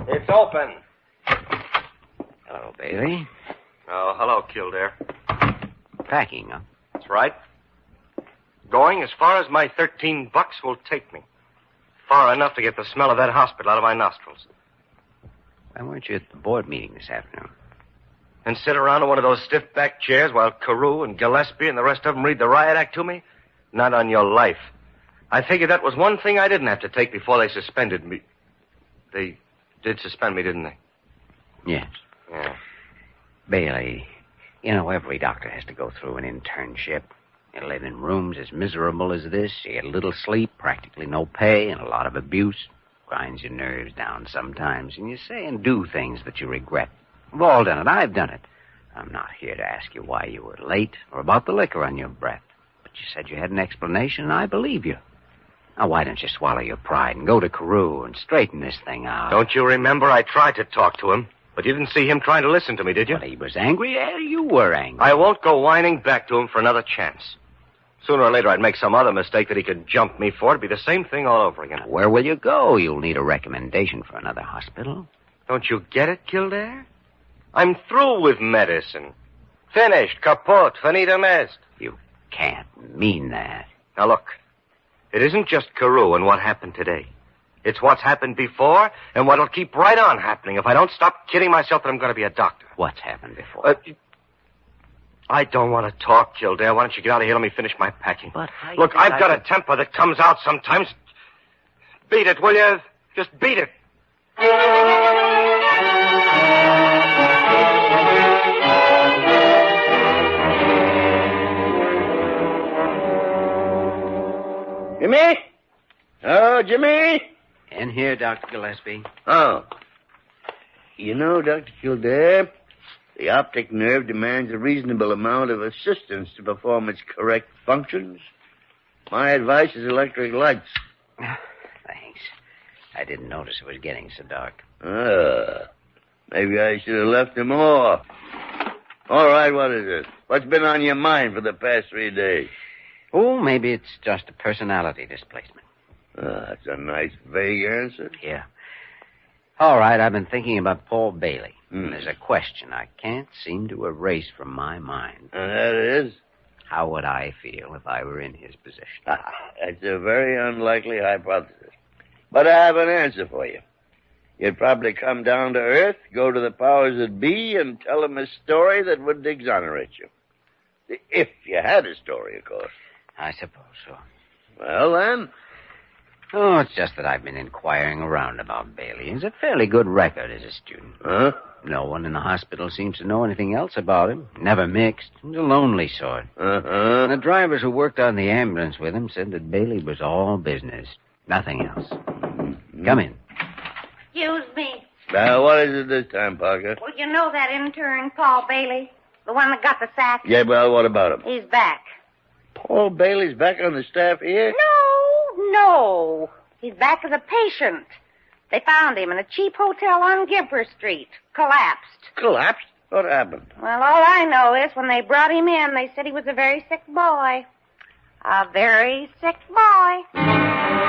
It's open. Hello, Bailey. Oh, hello, Kildare. Packing, huh? That's right. Going as far as my $13 will take me. Far enough to get the smell of that hospital out of my nostrils. Why weren't you at the board meeting this afternoon? And sit around in one of those stiff-backed chairs while Carew and Gillespie and the rest of them read the riot act to me? Not on your life. I figured that was one thing I didn't have to take before they suspended me. They did suspend me, didn't they? Yes. Yeah. Bailey, you know, every doctor has to go through an internship. You live in rooms as miserable as this. You get little sleep, practically no pay, and a lot of abuse. Grinds your nerves down sometimes, and you say and do things that you regret. We've all done it. I've done it. I'm not here to ask you why you were late or about the liquor on your breath. But you said you had an explanation, and I believe you. Now, why don't you swallow your pride and go to Carew and straighten this thing out? Don't you remember I tried to talk to him? But you didn't see him trying to listen to me, did you? But he was angry. Yeah, you were angry. I won't go whining back to him for another chance. Sooner or later, I'd make some other mistake that he could jump me for. It'd be the same thing all over again. Where will you go? You'll need a recommendation for another hospital. Don't you get it, Kildare? I'm through with medicine. Finished. Kaput. Finita est. You can't mean that. Now, look. It isn't just Carew and what happened today. It's what's happened before and what'll keep right on happening if I don't stop kidding myself that I'm going to be a doctor. What's happened before? I don't want to talk, Kildare. Why don't you get out of here and let me finish my packing? But look, I've got a temper that comes out sometimes. Beat it, will you? Just beat it. Jimmy? Oh, Jimmy? In here, Dr. Gillespie. Oh. You know, Dr. Kildare, the optic nerve demands a reasonable amount of assistance to perform its correct functions. My advice is electric lights. Thanks. I didn't notice it was getting so dark. Maybe I should have left them off. All right, what is it? What's been on your mind for the past 3 days? Oh, maybe it's just a personality displacement. That's a nice, vague answer. Yeah. All right, I've been thinking about Paul Bailey. Hmm. There's a question I can't seem to erase from my mind. And that is? How would I feel if I were in his position? That's a very unlikely hypothesis. But I have an answer for you. You'd probably come down to Earth, go to the powers that be, and tell them a story that would exonerate you. If you had a story, of course. I suppose so. Well, then. Oh, it's just that I've been inquiring around about Bailey. He's a fairly good record as a student. Huh? No one in the hospital seems to know anything else about him. Never mixed. He's a lonely sort. Uh-huh. The drivers who worked on the ambulance with him said that Bailey was all business. Nothing else. Come in. Excuse me. Now, what is it this time, Parker? Well, you know that intern, Paul Bailey? The one that got the sack? Yeah, well, what about him? He's back. Paul Bailey's back on the staff here? No. He's back as a patient. They found him in a cheap hotel on Gimper Street. Collapsed. Collapsed? What happened? Well, all I know is when they brought him in, they said he was a very sick boy. A very sick boy.